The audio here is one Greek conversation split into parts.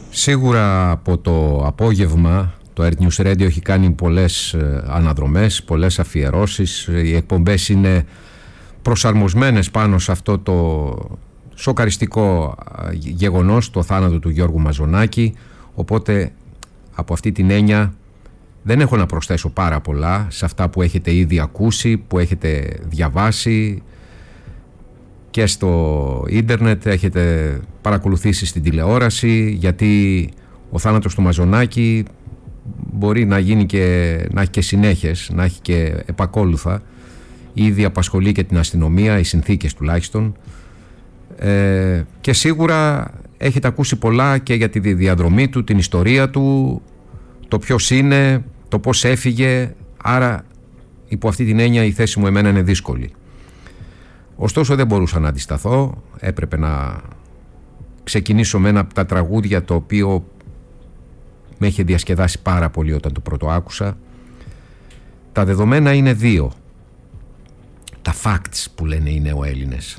Σίγουρα από το απόγευμα το Earth News Radio έχει κάνει πολλές αναδρομές, πολλές αφιερώσεις. Οι εκπομπές είναι προσαρμοσμένες πάνω σε αυτό το σοκαριστικό γεγονός, το θάνατο του Γιώργου Μαζονάκη. Οπότε από αυτή την έννοια δεν έχω να προσθέσω πάρα πολλά σε αυτά που έχετε ήδη ακούσει, που έχετε διαβάσει και στο ίντερνετ, έχετε παρακολουθήσει στην τηλεόραση, γιατί ο θάνατος του Μαζονάκη μπορεί να γίνει και να έχει και συνέχειες, να έχει και επακόλουθα. Ήδη απασχολεί και την αστυνομία, οι συνθήκες τουλάχιστον, και σίγουρα έχετε ακούσει πολλά και για τη διαδρομή του, την ιστορία του, το ποιος είναι, το πώς έφυγε. Άρα υπό αυτή την έννοια η θέση μου εμένα είναι δύσκολη. Ωστόσο δεν μπορούσα να αντισταθώ, έπρεπε να ξεκινήσω με ένα από τα τραγούδια το οποίο με είχε διασκεδάσει πάρα πολύ όταν το πρώτο άκουσα. Τα δεδομένα είναι δύο. Τα facts που λένε οι νεοέλληνες.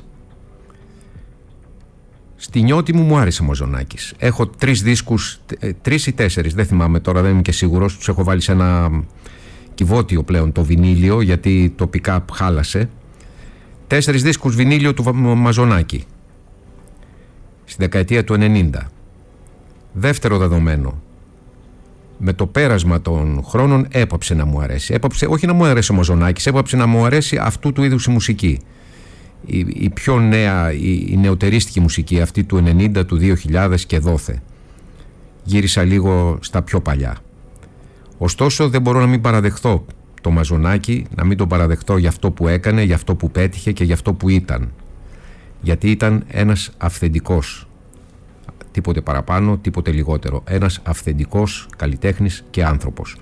Στη νιώτη μου άρεσε ο Μαζονάκης. Έχω 3 δίσκους, 3 ή 4, δεν θυμάμαι τώρα, δεν είμαι και σίγουρος. Τους έχω βάλει σε ένα κυβότιο πλέον, το βινίλιο, γιατί το pick-up χάλασε. 4 δίσκους βινίλιο του Μαζονάκη στη δεκαετία του 90. Δεύτερο δεδομένο, με το πέρασμα των χρόνων έπαψε να μου αρέσει. Έπαψε, όχι να μου αρέσει ο Μαζονάκης, έπαψε να μου αρέσει αυτού του είδους η μουσική. Η πιο νέα, η νεοτερίστικη μουσική, αυτή του 90, του 2000 και δόθε. Γύρισα λίγο στα πιο παλιά. Ωστόσο δεν μπορώ να μην παραδεχθώ το Μαζονάκη, να μην τον παραδεχτώ για αυτό που έκανε, για αυτό που πέτυχε και για αυτό που ήταν. Γιατί ήταν ένας αυθεντικός, τίποτε παραπάνω, τίποτε λιγότερο, ένας αυθεντικός καλλιτέχνης και άνθρωπος.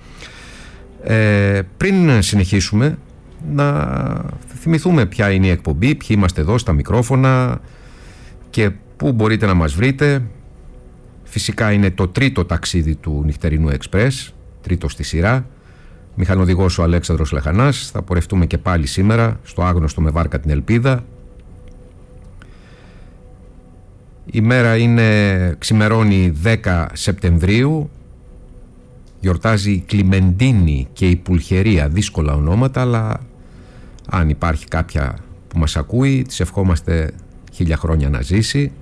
Πριν συνεχίσουμε, να θυμηθούμε ποια είναι η εκπομπή, ποιοι είμαστε εδώ στα μικρόφωνα και πού μπορείτε να μας βρείτε. Φυσικά είναι το τρίτο ταξίδι του Νυχτερινού Εξπρές, τρίτο στη σειρά. Μηχανοδηγός ο Αλέξανδρος Λεχανάς. Θα πορευτούμε και πάλι σήμερα στο άγνωστο με βάρκα την ελπίδα. Η μέρα είναι, ξημερώνει 10 Σεπτεμβρίου. Γιορτάζει η Κλιμεντίνη και η Πουλχερία, δύσκολα ονόματα, αλλά αν υπάρχει κάποια που μας ακούει, της ευχόμαστε 1000 χρόνια να ζήσει.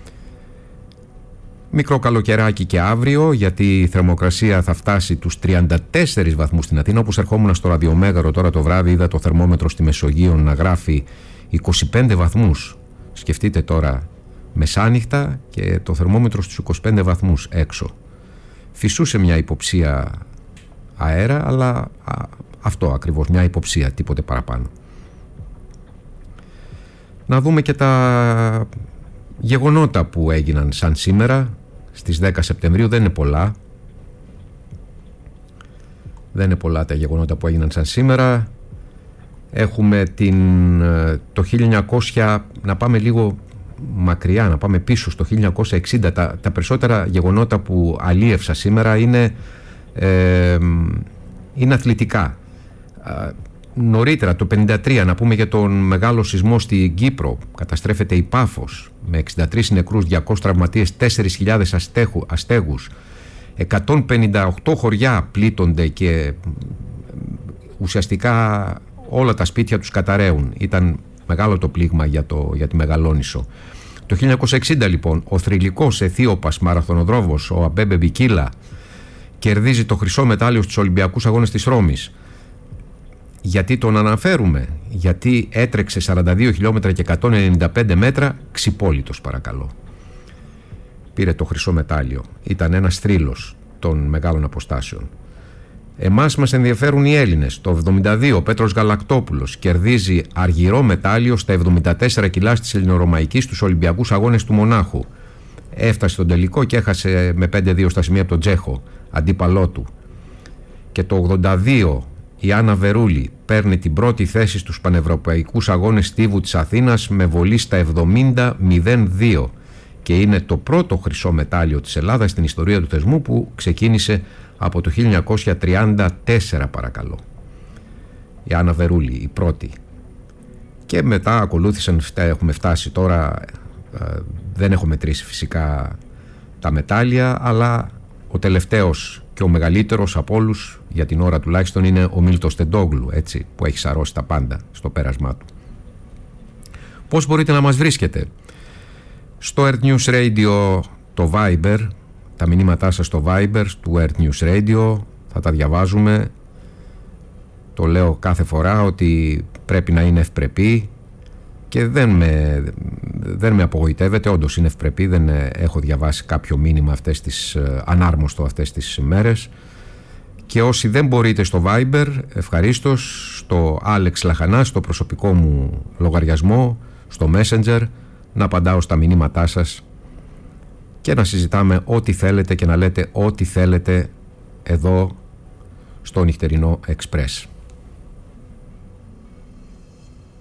Μικρό καλοκαιράκι και αύριο, γιατί η θερμοκρασία θα φτάσει τους 34 βαθμούς στην Αθήνα. Όπως ερχόμουν στο ραδιομέγαρο τώρα το βράδυ, είδα το θερμόμετρο στη Μεσογείο να γράφει 25 βαθμούς. Σκεφτείτε τώρα, μεσάνυχτα και το θερμόμετρο στους 25 βαθμούς έξω. Φυσούσε μια υποψία αέρα, αλλά αυτό ακριβώς, μια υποψία, τίποτε παραπάνω. Να δούμε και τα γεγονότα που έγιναν σαν σήμερα, στις 10 Σεπτεμβρίου. Δεν είναι πολλά. Δεν είναι πολλά τα γεγονότα που έγιναν σαν σήμερα. Έχουμε το 1900, να πάμε λίγο μακριά, να πάμε πίσω στο 1960. Τα περισσότερα γεγονότα που αλίευσα σήμερα είναι αθλητικά. Νωρίτερα, το 1953, να πούμε για τον μεγάλο σεισμό στην Κύπρο. Καταστρέφεται η Πάφος με 63 νεκρούς, 200 τραυματίες, 4.000 αστέγους. 158 χωριά πλήττονται και ουσιαστικά όλα τα σπίτια τους καταραίουν. Ήταν μεγάλο το πλήγμα για τη Μεγαλόνισσο. Το 1960 λοιπόν ο θρυλικός Αιθίωπας μαραθωνοδρόμος, ο Αμπέμπε Μπικίλα, κερδίζει το χρυσό μετάλλιο στους Ολυμπιακούς Αγώνες της Ρώμης. Γιατί τον αναφέρουμε? Γιατί έτρεξε 42 χιλιόμετρα και 195 μέτρα ξυπόλυτος, παρακαλώ. Πήρε το χρυσό μετάλλιο. Ήταν ένας θρύλος των μεγάλων αποστάσεων. Εμάς μας ενδιαφέρουν οι Έλληνες. Το 72 ο Πέτρος Γαλακτόπουλος κερδίζει αργυρό μετάλλιο στα 74 κιλά της Ελληνορωμαϊκής στους Ολυμπιακούς Αγώνες του Μονάχου. Έφτασε στον τελικό και έχασε με 5-2 στα σημεία από τον Τσέχο, αντίπαλό του. Και το 82 η Άννα Βερούλη παίρνει την πρώτη θέση στους Πανευρωπαϊκούς Αγώνες Στίβου της Αθήνας με βολή στα 70-02 και είναι το πρώτο χρυσό μετάλλιο της Ελλάδας στην ιστορία του θεσμού, που ξεκίνησε από το 1934, παρακαλώ. Η Άννα Βερούλη, η πρώτη. Και μετά ακολούθησαν, έχουμε φτάσει τώρα, δεν έχω μετρήσει φυσικά τα μετάλλια, αλλά ο τελευταίος και ο μεγαλύτερος από όλους, για την ώρα τουλάχιστον, είναι ο Μίλτος Τεντόγλου, έτσι, που έχει σαρώσει τα πάντα στο πέρασμά του. Πώς μπορείτε να μας βρίσκετε? Στο Earth News Radio το Viber, τα μηνύματά σας στο Viber του Earth News Radio θα τα διαβάζουμε. Το λέω κάθε φορά ότι πρέπει να είναι ευπρεπή και δεν με απογοητεύεται, όντως είναι ευπρεπή, δεν έχω διαβάσει κάποιο μήνυμα ανάρμοστο αυτές τις μέρες. Και όσοι δεν μπορείτε στο Viber, ευχαρίστως στο Alex Λαχανά, στο προσωπικό μου λογαριασμό, στο Messenger, να απαντάω στα μηνύματά σας και να συζητάμε ό,τι θέλετε και να λέτε ό,τι θέλετε εδώ στο Νυχτερινό Express.